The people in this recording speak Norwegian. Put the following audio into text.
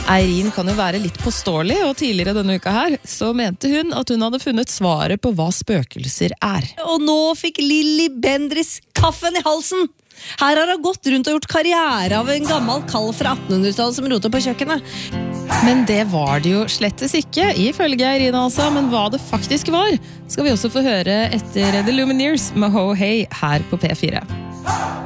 Eirin kan jo være litt påståelig, og tidligere denne uka her så mente hun at hun hadde funnet svaret på hva spøkelser er. Og nå fikk Lilly Bendriss kaffen i halsen! Her har hun gått rundt og gjort karriere av en gammel kall fra 1800-tallet som roter på kjøkkenet. Men det var det jo slettes ikke, ifølge Eirin altså, men hva det faktisk var, skal vi også få høre etter The Lumineers med Ho Hey her på P4.